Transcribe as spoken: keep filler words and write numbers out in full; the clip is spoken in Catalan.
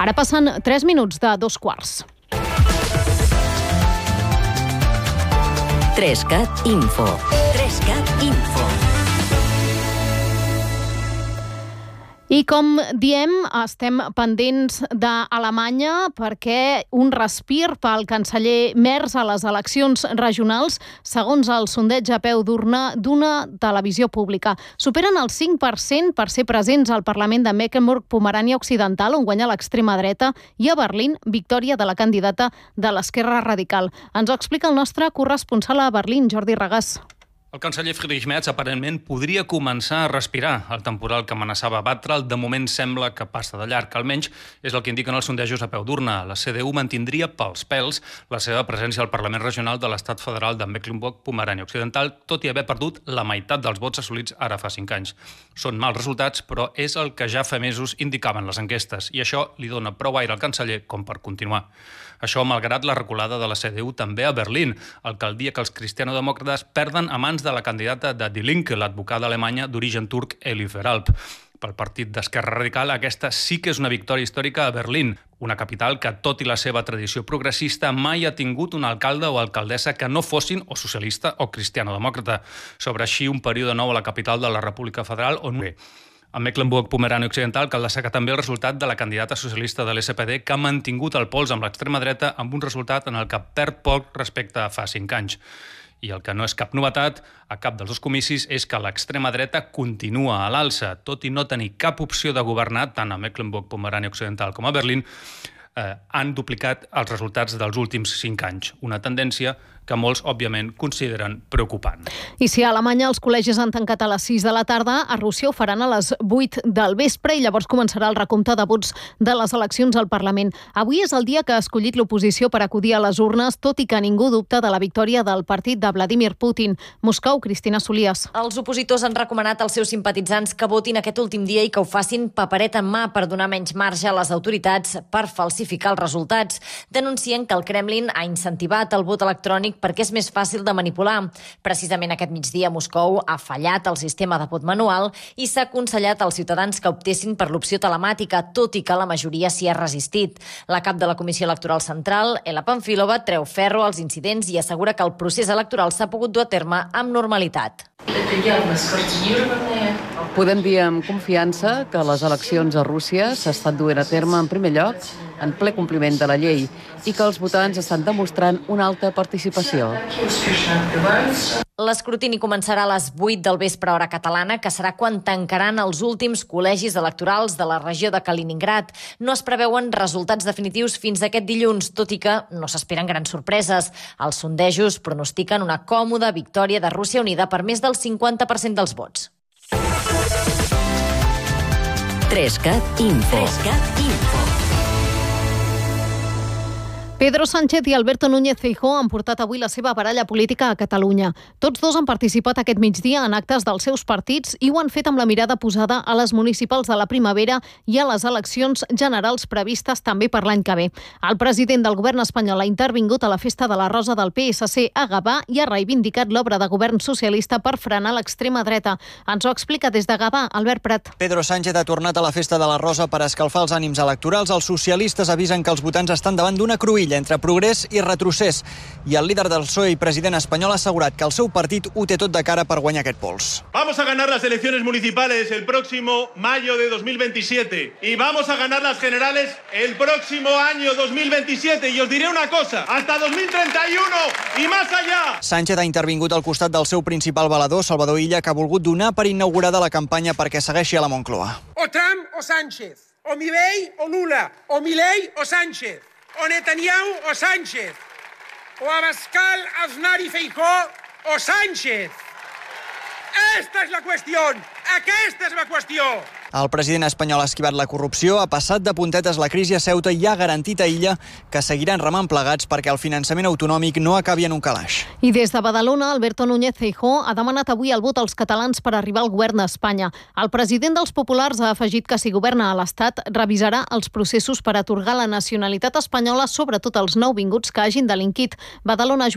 Ara passen tres minuts de dos quarts. Trescat Info. Trescat Info. I com diem, estem pendents d'Alemanya perquè un respir pel canceller Merz a les eleccions regionals, segons el sondeig a peu d'urna d'una televisió pública. Superen el cinc per cent per ser presents al Parlament de Mecklenburg-Pomerània Occidental, on guanya l'extrema dreta, i a Berlín, victòria de la candidata de l'Esquerra Radical. Ens ho explica el nostre corresponsal a Berlín, Jordi Regàs. El canceller Friedrich Merz aparentment podria començar a respirar. El temporal que amenaçava batre'l de moment sembla que passa de llarg. Almenys és el que indiquen els sondejos a peu d'urna. La C D U mantindria pels pèls la seva presència al Parlament Regional de l'Estat Federal de Mecklenburg-Pomerània Occidental, tot i haver perdut la meitat dels vots assolits ara fa cinc anys. Són mals resultats, però és el que ja fa mesos indicaven les enquestes, i això li dona prou aire al canceller com per continuar. Això malgrat la reculada de la C D U també a Berlín, alcaldia que els cristianodemòcrates perden a mans de la candidata de Die Linke, l'advocada alemanya d'origen turc Elif Veralp. Pel partit d'Esquerra Radical, aquesta sí que és una victòria històrica a Berlín, una capital que, tot i la seva tradició progressista, mai ha tingut un alcalde o alcaldessa que no fossin o socialista o cristianodemòcrata. S'obre així un període nou a la capital de la República Federal on bé. A Mecklenburg-Pomerània Occidental cal destacar també el resultat de la candidata socialista de l'S P D que ha mantingut el pols amb l'extrema dreta amb un resultat en el que perd poc respecte a fa cinc anys. I el que no és cap novetat a cap dels dos comicis és que l'extrema dreta continua a l'alça, tot i no tenir cap opció de governar tant a Mecklenburg-Pomerània Occidental com a Berlín, eh, han duplicat els resultats dels últims cinc anys. Una tendència que molts, òbviament, consideren preocupant. I si a Alemanya els col·legis han tancat a les sis de la tarda, a Rússia ho faran a les vuit del vespre i llavors començarà el recompte de vots de les eleccions al Parlament. Avui és el dia que ha escollit l'oposició per acudir a les urnes, tot i que ningú dubta de la victòria del partit de Vladimir Putin. Moscou, Cristina Solias. Els opositors han recomanat als seus simpatitzants que votin aquest últim dia i que ho facin paperet en mà per donar menys marge a les autoritats per falsificar els resultats. Denuncien que el Kremlin ha incentivat el vot electrònic perquè és més fàcil de manipular. Precisament aquest migdia Moscou ha fallat el sistema de vot manual i s'ha aconsellat als ciutadans que optessin per l'opció telemàtica, tot i que la majoria s'hi ha resistit. La cap de la Comissió Electoral Central, Ela Pamfilova, treu ferro als incidents i assegura que el procés electoral s'ha pogut dur a terme amb normalitat. Podem dir amb confiança que les eleccions a Rússia s'estan duent a terme en primer lloc en ple compliment de la llei i que els votants estan demostrant una alta participació. L'escrutini començarà a les vuit del vespre hora catalana, que serà quan tancaran els últims col·legis electorals de la regió de Kaliningrad. No es preveuen resultats definitius fins aquest dilluns, tot i que no s'esperen grans sorpreses. Els sondejos pronostiquen una còmoda victòria de Rússia Unida per més del cinquanta per cent dels vots. Trescat Info. Trescat Info. Pedro Sánchez i Alberto Núñez Feijóo han portat avui la seva baralla política a Catalunya. Tots dos han participat aquest migdia en actes dels seus partits i ho han fet amb la mirada posada a les municipals de la primavera i a les eleccions generals previstes també per l'any que ve. El president del govern espanyol ha intervingut a la festa de la Rosa del P S C a Gavà i ha reivindicat l'obra de govern socialista per frenar l'extrema dreta. Ens ho explica des de Gavà, Albert Prat. Pedro Sánchez ha tornat a la festa de la Rosa per escalfar els ànims electorals. Els socialistes avisen que els votants estan davant d'una cruïlla entre progrés i retrocés. I el líder del P S O E i president espanyol ha assegurat que el seu partit ho té tot de cara per guanyar aquest pols. Vamos a ganar las elecciones municipales el próximo mayo de dos mil veintisiete y vamos a ganar las generales el próximo año dos mil veintisiete. Y os diré una cosa, hasta dos mil treinta y uno y más allá. Sánchez ha intervingut al costat del seu principal valedor, Salvador Illa, que ha volgut donar per inaugurada la campanya perquè segueixi a la Moncloa. O Trump o Sánchez, o Milei o Lula, o Milei o Sánchez, o Netanyahu o Sánchez, o Abascal, Aznar y Feijóo o Sánchez. Esta es la cuestión, aquesta és la qüestió. El president espanyol ha esquivat la corrupció, ha passat de puntetes la crisi a Ceuta i ha garantit a Illa que seguiran remant plegats perquè el finançament autonòmic no acabi en un calaix. I des de Badalona, Alberto Núñez Feijóo ha demanat avui el vot als catalans per arribar al govern d'Espanya. El president dels populars ha afegit que si governa a l'Estat revisarà els processos per atorgar la nacionalitat espanyola, sobretot als nouvinguts que hagin delinquit. Badalona,